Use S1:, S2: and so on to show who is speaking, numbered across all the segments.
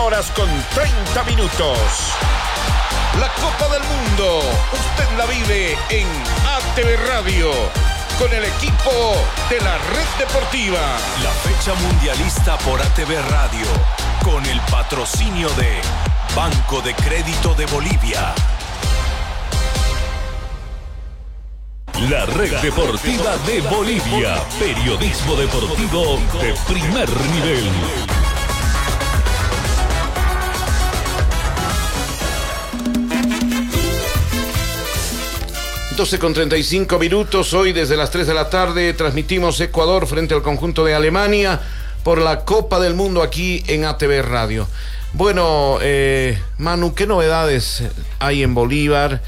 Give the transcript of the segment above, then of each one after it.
S1: 21:30. La Copa del Mundo, usted la vive en ATV Radio, con el equipo de la Red Deportiva.
S2: La fecha mundialista por ATV Radio, con el patrocinio de Banco de Crédito de Bolivia. La Red Deportiva de Bolivia, periodismo deportivo de primer nivel.
S3: 12:35. Hoy desde las 3 de la tarde transmitimos Ecuador frente al conjunto de Alemania por la Copa del Mundo aquí en ATV Radio. Bueno, Manu, ¿qué novedades hay en Bolívar?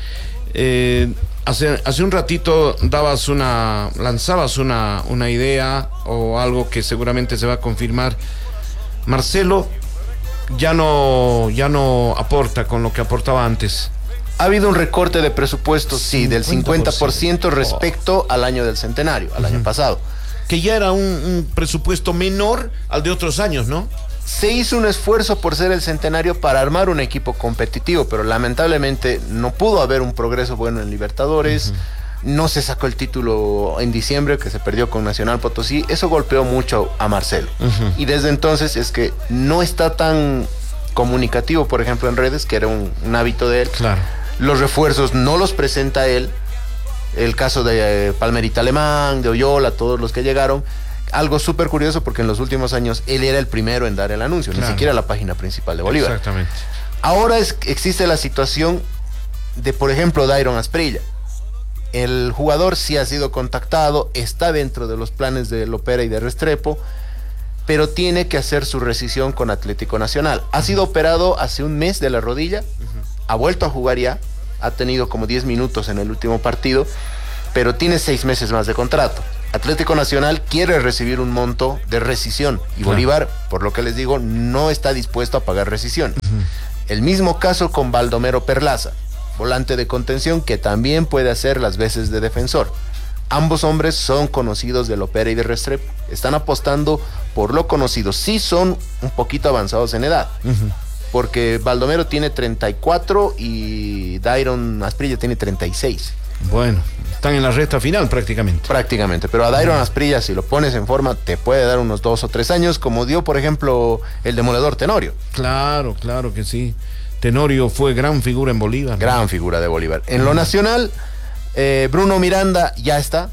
S3: Hace un ratito lanzabas una idea o algo que seguramente se va a confirmar. Marcelo ya no aporta con lo que aportaba antes.
S4: Ha habido un recorte de presupuesto, sí, del 50% respecto al año del centenario, al año pasado.
S3: Que ya era un presupuesto menor al de otros años, ¿no?
S4: Se hizo un esfuerzo por ser el centenario para armar un equipo competitivo, pero lamentablemente no pudo haber un progreso bueno en Libertadores. No se sacó el título en diciembre, que se perdió con Nacional Potosí. Eso golpeó mucho a Marcelo. Y desde entonces es que no está tan comunicativo, por ejemplo, en redes, que era un hábito de él.
S3: Claro.
S4: Los refuerzos no los presenta él. El caso de Palmerita Alemán, de Oyola, todos los que llegaron. Algo súper curioso porque en los últimos años él era el primero en dar el anuncio, claro. Ni siquiera la página principal de Bolívar.
S3: Exactamente.
S4: Ahora existe la situación de, por ejemplo, Dairon Asprilla. El jugador sí ha sido contactado, está dentro de los planes de Lopera y de Restrepo, pero tiene que hacer su rescisión con Atlético Nacional. Ha sido operado hace un mes de la rodilla, ha vuelto a jugar ya, ha tenido como 10 minutos en el último partido, pero tiene 6 meses más de contrato. Atlético Nacional quiere recibir un monto de rescisión y Bolívar, por lo que les digo, no está dispuesto a pagar rescisión. El mismo caso con Baldomero Perlaza, volante de contención que también puede hacer las veces de defensor. Ambos hombres son conocidos de Lopera y de Restrepo. Están apostando por lo conocido. Sí son un poquito avanzados en edad. Porque Baldomero tiene 34 y Dairon Asprilla tiene 36.
S3: Bueno, están en la recta final prácticamente.
S4: Prácticamente, pero a Dairon Asprilla, si lo pones en forma, te puede dar unos 2 o 3 años, como dio, por ejemplo, el demoledor Tenorio.
S3: Claro que sí. Tenorio fue gran figura en Bolívar.
S4: Gran figura de Bolívar. En lo nacional, Bruno Miranda ya está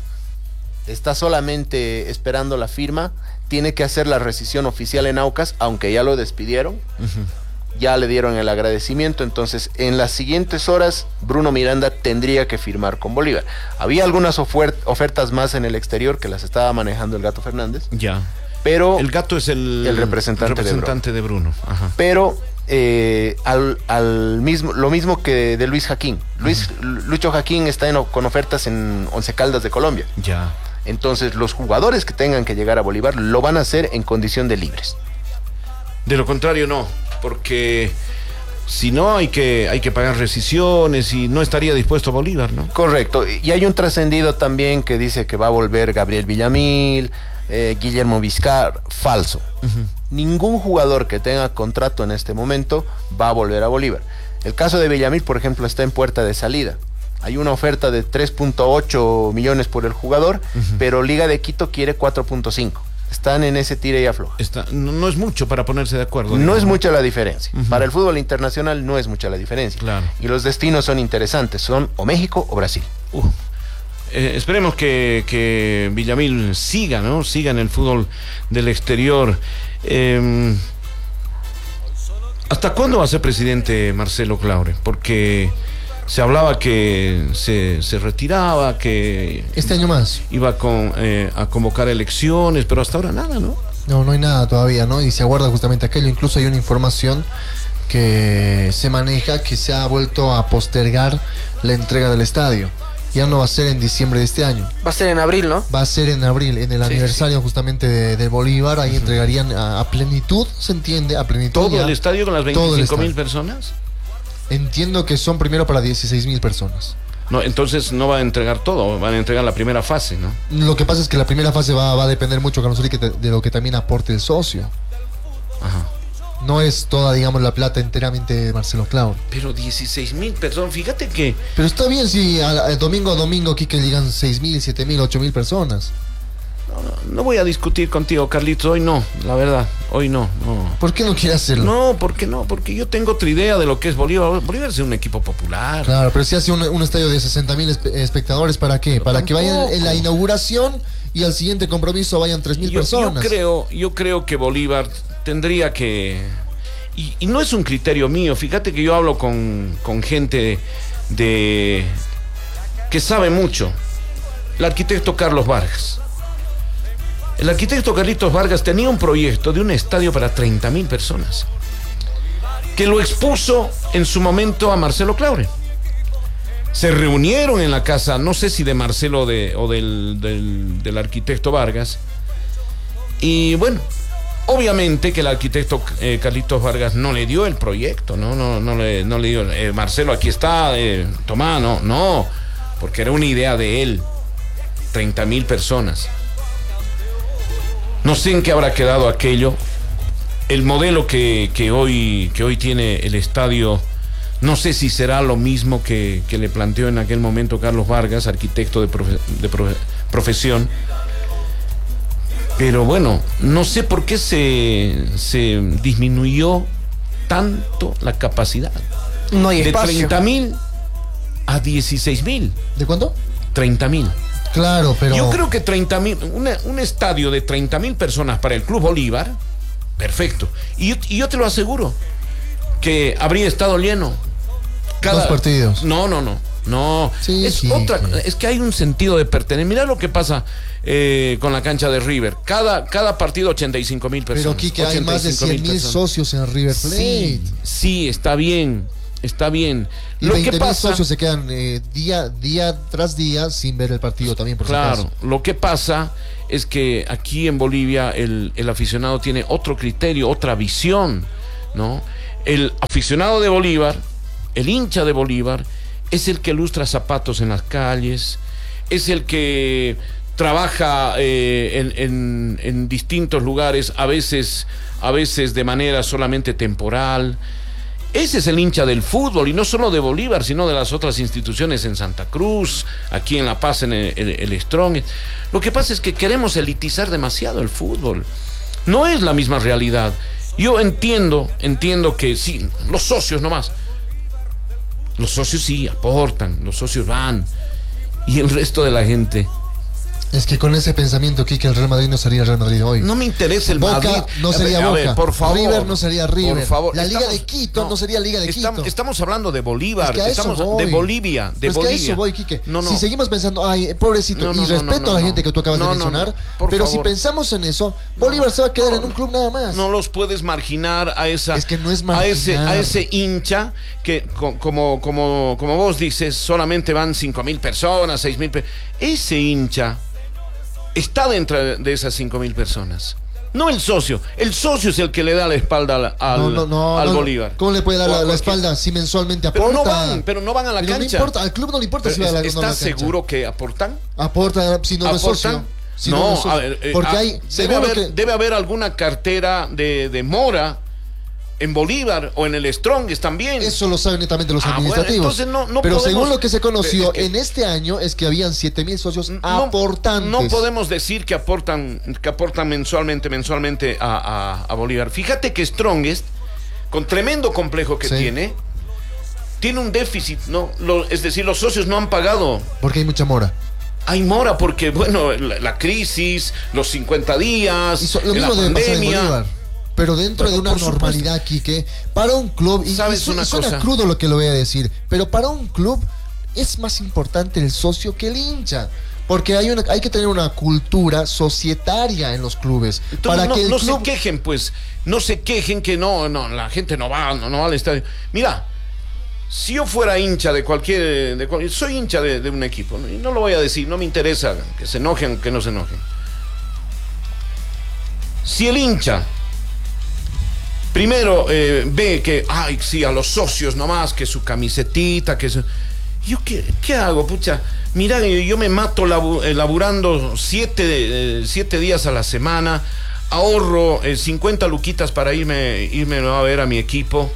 S4: solamente esperando la firma. Tiene que hacer la rescisión oficial en Aucas, aunque ya lo despidieron. Ya le dieron el agradecimiento, entonces en las siguientes horas Bruno Miranda tendría que firmar con Bolívar. Había algunas ofertas más en el exterior que las estaba manejando el Gato Fernández.
S3: Ya.
S4: Pero
S3: el Gato es el representante de Bruno. Ajá.
S4: Pero lo mismo que de Luis Jaquín. Lucho Jaquín está con ofertas en Once Caldas de Colombia.
S3: Ya.
S4: Entonces los jugadores que tengan que llegar a Bolívar lo van a hacer en condición de libres.
S3: De lo contrario no. Porque si no hay que pagar rescisiones y no estaría dispuesto Bolívar, ¿no?
S4: Correcto, y hay un trascendido también que dice que va a volver Gabriel Villamil, Guillermo Vizcar, falso. Ningún jugador que tenga contrato en este momento va a volver a Bolívar. El caso de Villamil, por ejemplo, está en puerta de salida. Hay una oferta de 3.8 millones por el jugador, pero Liga de Quito quiere 4.5. Están en ese tire y afloja.
S3: No es mucho para ponerse de acuerdo.
S4: No es mucha la diferencia. Para el fútbol internacional no es mucha la diferencia.
S3: Claro.
S4: Y los destinos son interesantes. Son o México o Brasil.
S3: Esperemos que Villamil siga, ¿no? Siga en el fútbol del exterior. ¿Hasta cuándo va a ser presidente Marcelo Claure? Porque se hablaba que se retiraba, que
S5: este año más
S3: iba a convocar elecciones, pero hasta ahora nada, ¿no?
S5: No hay nada todavía, ¿no? Y se aguarda justamente aquello. Incluso hay una información que se maneja que se ha vuelto a postergar la entrega del estadio. Ya no va a ser en diciembre de este año.
S6: Va a ser en abril, ¿no?
S5: Va a ser en abril, en el aniversario justamente de Bolívar. Ahí entregarían a plenitud, ¿se entiende? A plenitud.
S3: ¿Todo el estadio con las 25,000 personas?
S5: Entiendo que son primero para 16,000 personas.
S3: No, entonces no va a entregar todo, van a entregar la primera fase, ¿no?
S5: Lo que pasa es que la primera fase va a depender mucho, Carlos Urique, de lo que también aporte el socio.
S3: Ajá.
S5: No es toda, digamos, la plata enteramente de Marcelo Claure.
S3: Pero 16.000 personas, fíjate que...
S5: Pero está bien si domingo a domingo aquí que llegan 6.000, 7.000, 8.000 personas.
S3: No voy a discutir contigo, Carlitos, hoy no, la verdad, hoy no.
S5: ¿Por qué no quiere hacerlo?
S3: No, ¿por qué no? Porque yo tengo otra idea de lo que es Bolívar. Bolívar es un equipo popular.
S5: Claro, pero si hace un estadio de 60.000 espectadores, ¿para qué? Para que vayan en la inauguración y al siguiente compromiso vayan 3.000 personas.
S3: Yo creo que Bolívar tendría que... Y no es un criterio mío, fíjate que yo hablo con gente que sabe mucho. El arquitecto Carlos Vargas. El arquitecto Carlitos Vargas tenía un proyecto de un estadio para 30.000 personas, que lo expuso en su momento a Marcelo Claure. Se reunieron en la casa, no sé si de Marcelo o del arquitecto Vargas. Y bueno, obviamente que el arquitecto Carlitos Vargas no le dio el proyecto, no le dio, Marcelo, aquí está, tomá, no, porque era una idea de él, 30.000 personas. No sé en qué habrá quedado aquello. El modelo que hoy tiene el estadio, no sé si será lo mismo que le planteó en aquel momento Carlos Vargas, arquitecto de profesión. Pero bueno, no sé por qué se disminuyó tanto la capacidad.
S6: No hay
S3: de
S6: espacio.
S3: 30.000 a 16.000.
S5: ¿De cuánto?
S3: 30.000.
S5: Claro, pero...
S3: Yo creo que 30.000, un estadio de 30.000 personas para el Club Bolívar, perfecto. Y yo te lo aseguro, que habría estado lleno.
S5: Dos partidos.
S3: No.
S5: Sí,
S3: es que hay un sentido de pertenecer. Mirá lo que pasa con la cancha de River. Cada partido 85.000 personas.
S5: Pero Quique, hay más de 100.000 socios en River Plate.
S3: Sí, está bien.
S5: Y
S3: Lo
S5: 20.000
S3: que pasa,
S5: socios se quedan día tras día sin ver el partido también, por
S3: claro,
S5: si acaso.
S3: lo que pasa es que aquí en Bolivia el aficionado tiene otro criterio, otra visión, ¿no? El aficionado de Bolívar, el hincha de Bolívar, es el que lustra zapatos en las calles, es el que trabaja en distintos lugares, a veces de manera solamente temporal. Ese es el hincha del fútbol, y no solo de Bolívar, sino de las otras instituciones en Santa Cruz, aquí en La Paz, en el Strong. Lo que pasa es que queremos elitizar demasiado el fútbol. No es la misma realidad. Yo entiendo que sí, los socios nomás. Los socios sí aportan, los socios van. Y el resto de la gente...
S5: Es que con ese pensamiento, Quique, el Real Madrid no sería el Real Madrid hoy.
S3: No me interesa el
S5: Boca
S3: Madrid.
S5: no sería Boca.
S3: Ver, por favor,
S5: River no sería River.
S3: Por favor.
S5: La Liga de Quito no sería Liga de Quito.
S3: Estamos hablando de Bolívar.
S5: Es que
S3: estamos de Bolivia. De
S5: Bolivia. Es que a eso voy, Quique.
S3: No.
S5: Si seguimos pensando, ay, pobrecito, y respeto a la gente que tú acabas de mencionar, pero
S3: favor.
S5: si pensamos en eso, Bolívar se va a quedar en un club nada más.
S3: No los puedes marginar a esa...
S5: Es que no es marginar.
S3: A ese hincha que, como vos dices, solamente van 5.000 personas, 6.000 personas. Ese hincha está dentro de esas 5.000 personas. No el socio. El socio es el que le da la espalda al Bolívar.
S5: ¿Cómo le puede dar la espalda si mensualmente aporta?
S3: Pero no van a la cancha.
S5: No importa, al club no le importa si va a la cancha.
S3: ¿Estás seguro que aportan?
S5: Aporta si no es socio.
S3: A ver,
S5: porque
S3: debe haber alguna cartera de mora en Bolívar o en el Strongest también.
S5: Eso lo saben netamente los administrativos.
S3: Bueno, entonces
S5: pero
S3: podemos,
S5: según lo que se conoció en este año es que habían 7.000 socios aportantes.
S3: No podemos decir que aportan mensualmente a Bolívar. Fíjate que Strongest, con tremendo complejo que tiene un déficit, ¿no? Es decir, los socios no han pagado.
S5: Porque hay mucha mora.
S3: Hay mora porque, bueno, la crisis, los 50 días,
S5: lo mismo
S3: la
S5: debe pasar en
S3: pandemia.
S5: Bolívar. Pero dentro de una normalidad, Quique, para un club, y suena crudo lo que lo voy a decir, pero para un club es más importante el socio que el hincha. Porque hay que tener una cultura societaria en los clubes.
S3: Entonces,
S5: para que el club...
S3: se quejen, pues. No se quejen que la gente no va al estadio. Mira, si yo fuera hincha de cualquier soy hincha de un equipo, ¿no? Y no lo voy a decir, no me interesa que se enojen o que no se enojen. Si el hincha primero ve que, a los socios nomás, que su camisetita, que su... ¿Yo qué hago, pucha? Mira, yo me mato laburando 7 días a la semana, ahorro 50 luquitas para irme a ver a mi equipo.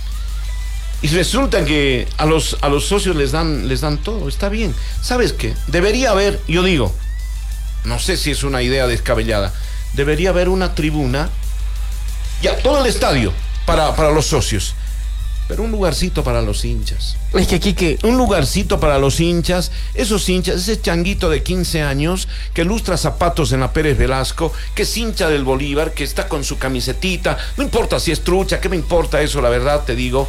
S3: Y resulta que a los socios les dan todo, está bien. ¿Sabes qué? Debería haber, yo digo, no sé si es una idea descabellada, debería haber una tribuna, ya, todo el estadio para los socios, pero un lugarcito para los hinchas.
S6: Es que aquí que...
S3: Un lugarcito para los hinchas, esos hinchas, ese changuito de 15 años que lustra zapatos en la Pérez Velasco, que es hincha del Bolívar, que está con su camisetita, no importa si es trucha, ¿qué me importa eso? La verdad te digo,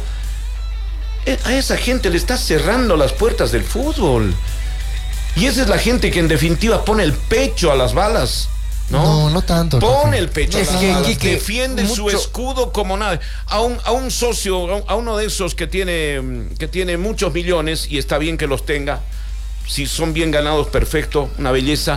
S3: a esa gente le está cerrando las puertas del fútbol. Y esa es la gente que en definitiva pone el pecho a las balas. No tanto. Pone el pecho a las balas, defiende su escudo como nada. A un socio, a uno de esos que tiene muchos millones, y está bien que los tenga, si son bien ganados, perfecto, una belleza.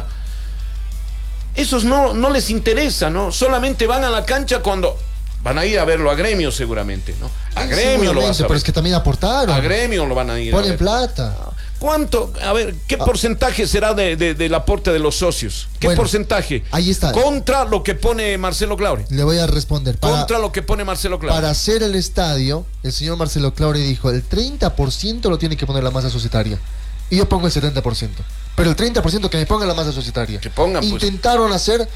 S3: Esos no les interesa, ¿no? Solamente van a la cancha cuando... Van a ir a verlo a Gremio seguramente, ¿no? A Gremio lo vas a ver.
S5: Pero es que también aportaron.
S3: A Gremio lo van a ir.
S5: Ponen plata.
S3: ¿Cuánto? A ver, ¿qué porcentaje será del aporte de los socios? ¿Qué porcentaje?
S5: Ahí está.
S3: Contra lo que pone Marcelo Claure.
S5: Le voy a responder.
S3: Contra lo que pone Marcelo Claure.
S5: Para hacer el estadio, el señor Marcelo Claure dijo, el 30% lo tiene que poner la masa societaria. Y yo pongo el 70%. Pero el 30% que me ponga la masa societaria.
S3: Que pongan, pues.
S5: Intentaron hacer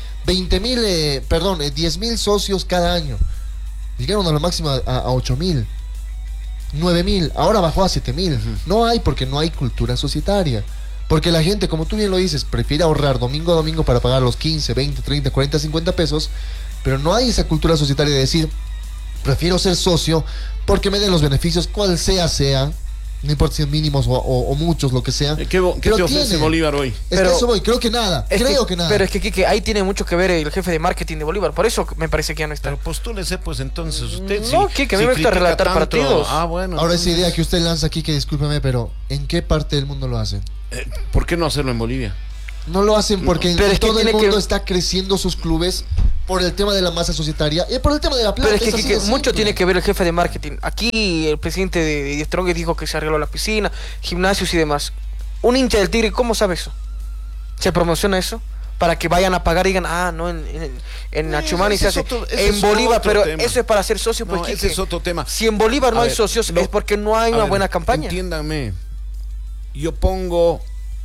S5: 10,000 socios cada año. Llegaron a la máxima a 8,000, 9,000, ahora bajó a 7,000. No hay, porque no hay cultura societaria. Porque la gente, como tú bien lo dices, prefiere ahorrar domingo a domingo para pagar los 15, 20, 30, 40, 50 pesos, pero no hay esa cultura societaria de decir, prefiero ser socio porque me den los beneficios, cual sea, no importa si mínimos o muchos, lo que sea.
S3: ¿Qué te ofrece Bolívar hoy?
S5: Pero eso voy, creo que nada.
S6: Pero es que ahí tiene mucho que ver el jefe de marketing de Bolívar, por eso me parece que ya no está.
S3: Pero postúlese pues entonces usted.
S6: No, Quique, a mí me gusta relatar partidos.
S3: Bueno.
S5: Ahora esa idea que usted lanza aquí, que discúlpeme, pero ¿en qué parte del mundo lo hacen?
S3: ¿Por qué no hacerlo en Bolivia?
S5: No lo hacen porque
S6: pero es que
S5: todo el mundo está creciendo sus clubes por el tema de la masa societaria y por el tema de la plata.
S6: Pero es que mucho tiene que ver el jefe de marketing. Aquí el presidente de Strong dijo que se arregló la piscina, gimnasios y demás. Un hincha del Tigre, ¿cómo sabe eso? ¿Se promociona eso? Para que vayan a pagar y digan, en Achumani se hace. En Bolívar, pero tema. Eso es para ser socio. Pues,
S3: ese es otro tema.
S6: Si en Bolívar no hay socios, es porque no hay una buena campaña.
S3: Entiéndanme. Yo pongo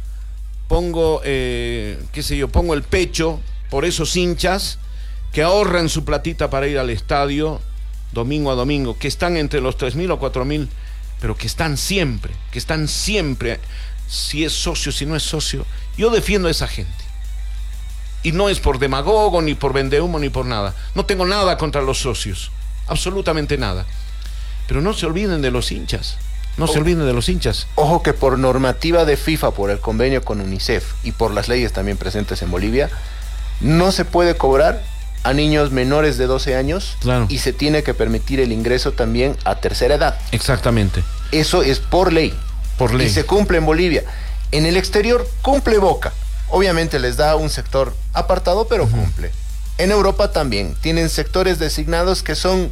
S3: el pecho por esos hinchas que ahorran su platita para ir al estadio domingo a domingo, que están entre los 3,000 o 4,000, pero que están siempre, si es socio, si no es socio. Yo defiendo a esa gente. Y no es por demagogo, ni por vendehumo, ni por nada. No tengo nada contra los socios, absolutamente nada. Pero no se olviden de los hinchas. Se olviden de los hinchas.
S4: Ojo que por normativa de FIFA, por el convenio con UNICEF y por las leyes también presentes en Bolivia, no se puede cobrar a niños menores de 12 años.
S3: Claro.
S4: Y se tiene que permitir el ingreso también a tercera edad.
S3: Exactamente.
S4: Eso es por ley.
S3: Por ley.
S4: Y se cumple en Bolivia. En el exterior cumple Boca. Obviamente les da un sector apartado, pero cumple. En Europa también. Tienen sectores designados que son...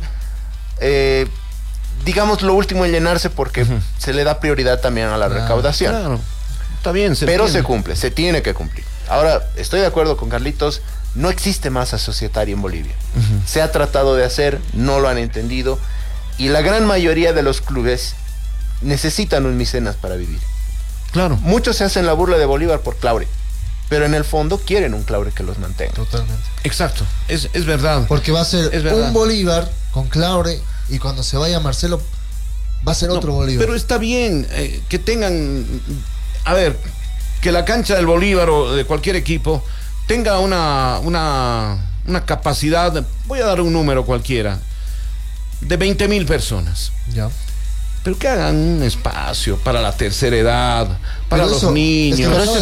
S4: digamos lo último en llenarse porque se le da prioridad también a la recaudación.
S3: Claro, está bien.
S4: Pero se cumple, se tiene que cumplir. Ahora, estoy de acuerdo con Carlitos, no existe masa societaria en Bolivia. Se ha tratado de hacer, no lo han entendido, y la gran mayoría de los clubes necesitan un mecenas para vivir.
S3: Claro.
S4: Muchos se hacen la burla de Bolívar por Claure, pero en el fondo quieren un Claure que los mantenga.
S5: Totalmente.
S3: Exacto, es verdad.
S5: Porque va a ser un Bolívar con Claure, y cuando se vaya Marcelo va a ser otro Bolívar.
S3: Pero está bien que tengan, a ver, que la cancha del Bolívar o de cualquier equipo tenga una capacidad, voy a dar un número cualquiera, de 20,000 personas.
S5: Ya.
S3: Pero que hagan un espacio para la tercera edad, para los niños.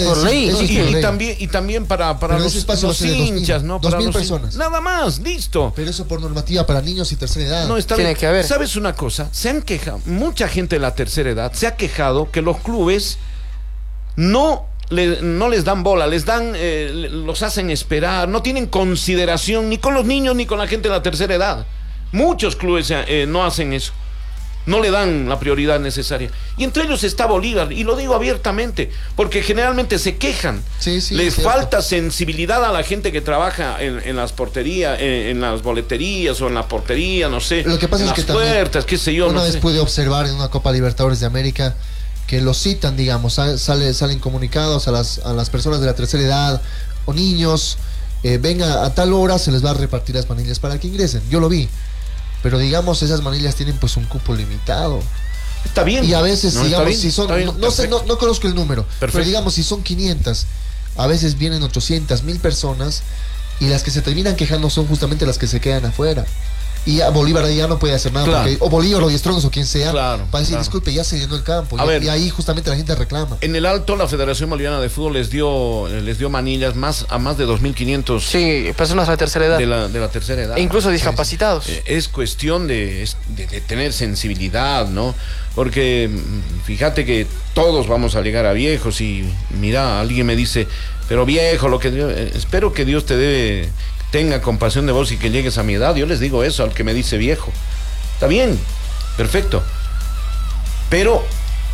S3: Y también para los hinchas, ¿no? Para
S5: 2,000 personas.
S3: Nada más, listo.
S5: Pero eso por normativa para niños y tercera edad.
S3: No, está
S6: Tiene
S3: bien.
S6: que haber.
S3: ¿Sabes una cosa? Se han quejado, mucha gente de la tercera edad se ha quejado que los clubes no les dan bola, los hacen esperar, no tienen consideración ni con los niños ni con la gente de la tercera edad. Muchos clubes no hacen eso. No le dan la prioridad necesaria. Y entre ellos está Bolívar, y lo digo abiertamente, porque generalmente se quejan.
S5: Sí, sí,
S3: Les
S5: es cierto.
S3: falta sensibilidad a la gente que trabaja en las porterías, en las boleterías o en la portería, no sé.
S5: Lo que pasa
S3: en
S5: es que
S3: las
S5: también
S3: puertas, qué sé yo,
S5: una
S3: no
S5: vez
S3: sé.
S5: pude observar en una Copa Libertadores de América que lo citan, digamos, salen comunicados a las personas de la tercera edad o niños, venga a tal hora, se les va a repartir las manillas para que ingresen. Yo lo vi, pero digamos esas manillas tienen pues un cupo limitado.
S3: Está bien.
S5: Y a veces,
S3: No, está
S5: digamos,
S3: bien,
S5: si son,
S3: está bien,
S5: no sé,
S3: perfecto.
S5: no conozco el número, pero
S3: Perfecto.
S5: digamos, si son 500, a veces vienen 800, 1000 personas, y las que se terminan quejando son justamente las que se quedan afuera. Y ya Bolívar ahí ya no puede hacer nada,
S3: Claro.
S5: porque, o Bolívar o Die Strongest o quien sea,
S3: Claro,
S5: va a decir,
S3: claro.
S5: disculpe, ya se llenó el campo.
S3: A ver.
S5: Y ahí justamente la gente reclama.
S3: En el Alto, la Federación Boliviana de Fútbol les dio manillas a más de 2.500
S6: Sí, personas de la tercera edad.
S3: de la tercera edad.
S6: E incluso discapacitados.
S3: Es cuestión de tener sensibilidad, ¿no? Porque fíjate que todos vamos a llegar a viejos y mira, alguien me dice, pero viejo, espero que Dios tenga compasión de vos y que llegues a mi edad. Yo les digo eso al que me dice viejo. Está bien, perfecto. Pero,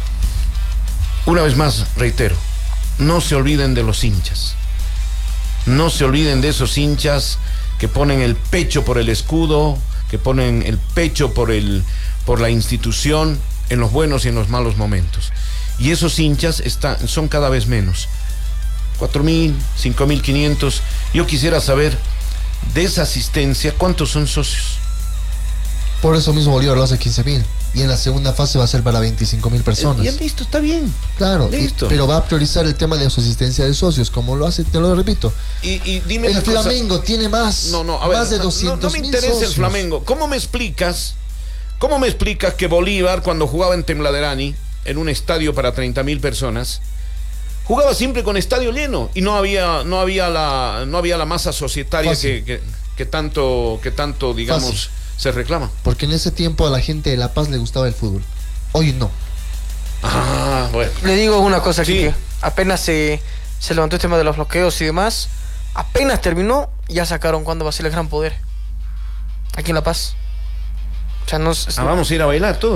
S3: una vez más, reitero, no se olviden de los hinchas. No se olviden de esos hinchas que ponen el pecho por el escudo, que ponen el pecho por la institución en los buenos y en los malos momentos. Y esos hinchas son cada vez menos. 4.000, 5.500. Yo quisiera saber de esa asistencia, ¿cuántos son socios?
S5: Por eso mismo Bolívar lo hace 15.000. Y en la segunda fase va a ser para 25.000 personas.
S3: Ya listo, está bien.
S5: Claro,
S3: Listo.
S5: pero va a priorizar el tema de su asistencia de socios, como lo hace, te lo repito.
S3: Y dime
S5: El
S3: una cosa.
S5: Flamengo tiene más,
S3: No, a ver,
S5: más de 200.000
S3: no me interesa
S5: socios.
S3: el Flamengo. ¿Cómo me explicas que Bolívar, cuando jugaba en Tembladerani, en un estadio para 30.000 personas, jugaba siempre con estadio lleno y no había la masa societaria
S5: Fácil.
S3: que tanto, digamos,
S5: Fácil.
S3: se reclama?
S5: Porque en ese tiempo a la gente de La Paz le gustaba el fútbol. Hoy no.
S3: Ah, bueno.
S6: Le digo una cosa aquí,
S3: Sí.
S6: que apenas se levantó el tema de los bloqueos y demás, apenas terminó, ya sacaron cuándo va a ser el gran poder. Aquí en La Paz. O sea, no,
S3: Vamos a ir a bailar todos.